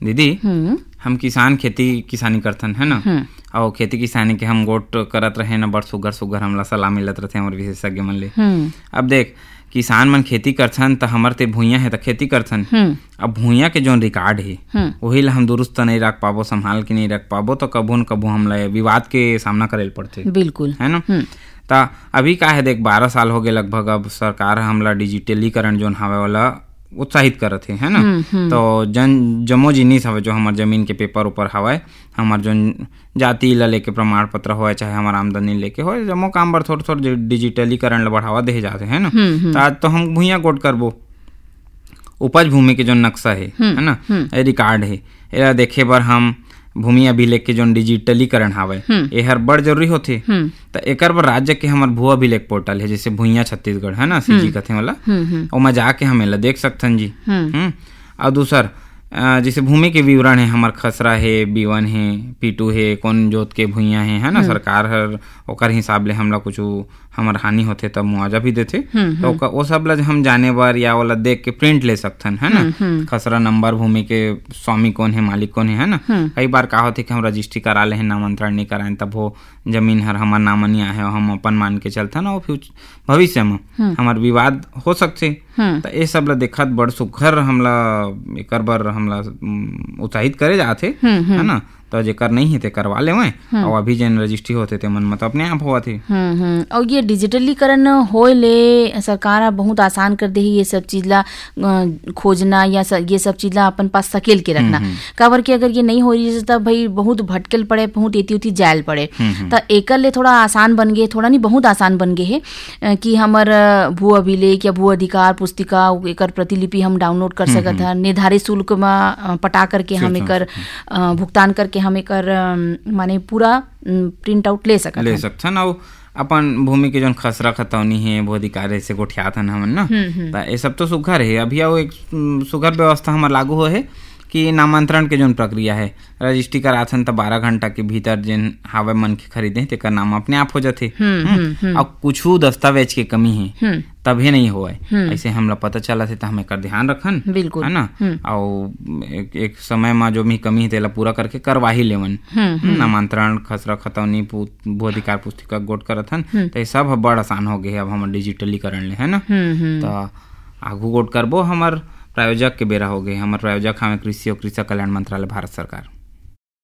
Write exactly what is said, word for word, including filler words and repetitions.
दीदी हम किसान खेती किसानी करथन है ना, और खेती किसानी के हम गोट करत रहे ना, बड़ सुगर सुगर हमला सलाह मिलत रहे हमारे विशेषज्ञ मन ले। अब देख किसान मन खेती करथन त हमर ते भुइयां है त खेती करथन, अब भुइयां के जोन रिकॉर्ड है वही ला हम दुरुस्त नहीं रख पाबो, संभाल के नहीं रख पाबो तो कबो न कबो हमला विवाद के सामना करे पड़थे। बिल्कुल है ना। ता अभी का है देख बारह साल हो गए लगभग, अब सरकार हमला डिजिटलीकरण जोन हवे वाला उत्साहित करत है, है ना। तो जन जमो जिनिस हवे जो हमार जमीन के पेपर ऊपर हवे, हमार जो जाति ला लेके प्रमाण पत्र होए चाहे हमार आमदनी लेके होए, जमो काम बर थोड़ा थोड़ा डिजिटलीकरण ला बढ़ावा दे जाते है ना। तो आज तो हम भुइयां गोट करबो, उपज भूमि के जो नक्शा है है ना, ए रिकॉर्ड है, एला देखे बर हम भूमि अभिलेख के जो डिजिटलीकरण हावे ये हर बड़ जरूरी होथे। तो एकर बर राज्य के हमार भू अभिलेख पोर्टल है जैसे भुइयां छत्तीसगढ़ है ना, सीजी कथे वाला, ओमा जाके हम एला देख सकथन जी। और दूसर जैसे भूमि के विवरण है, हमार खसरा है, बी वन है, पी टू है, कौन जोत के भुइयां है, है ना। सरकार हर ओकर हिसाब ले हमला कुछ हमार हानि होथे तब मुआवजा भी देथे, तो वो सब ला हम जाने बर या वाला देख के प्रिंट ले सकथन है ना। खसरा नंबर, भूमि के स्वामी कौन है, मालिक कौन है, है ना। कई बार का होथे कि हम रजिस्ट्री करा ले हैं, नामांतरण नहीं कराएं, तब वो जमीन हर हमार नाम नहीं आए, हम अपन मान के चलथन और फ्यूचर भविष्य में हमार विवाद हो सकथे। तो ये सब ला देखत बड़ सुघर हमला एकर बर हमला उत्साहित करे जाथे, है ना। तो जेकर नहीं है ते करवा ले मैं, और अभी जन रजिस्ट्री होते ते मन मतलब अपने आप हुआ थे। और ये डिजिटलीकरण होए ले सरकार बहुत आसान कर दे, ये सब चीज ला खोजना या ये सब चीज ला अपन पास सकेल के रखना। काबर कि अगर ये नहीं हो रही तब भाई बहुत भटकल पड़े, बहुत एती उती जायल पड़े। तो एकर ले थोड़ा आसान बन गए, थोड़ा नहीं बहुत आसान बन गए है कि हमर भू अभिलेख या भू अधिकार पुस्तिका एकर प्रतिलिपि हम डाउनलोड कर सकत हन, निर्धारित शुल्क में पटा करके हम एकर भुगतान करके हम एकर माने पूरा प्रिंट आउट ले सकत ले सकथन। और अपन भूमि के जोन खसरा खतौनी है वो अधिकार से गोठियाथन हमन ना, तो ये सब तो सुघर है। अभी आओ एक सुघर व्यवस्था हमार लागू हो है कि नामांतरण के जोन प्रक्रिया है, रजिस्ट्री कराथन तो बारह घंटा के भीतर जिन हावे मन के खरीदे तेकर नाम अपने आप हो जाते। और कुछ दस्तावेज के कमी है तभी नहीं होए, ऐसे हमला पता चला थे तो हम एकर ध्यान रखन, बिल्कुल है ना। और एक, एक समय में जो भी कमी है तेला पूरा करके करवा ही लेवन। नामांतरण, खसरा खतौनी, भू अधिकार पुस्तिका गोट करथन, तो ये सब बड़ आसान हो गए अब हमार डिजिटलीकरण ले, है ना। तो आगू गोट करबो, हमार प्रायोजक के बेरा हो गए। हमारे प्रायोजक हमें कृषि और कृषक कल्याण मंत्रालय, भारत सरकार।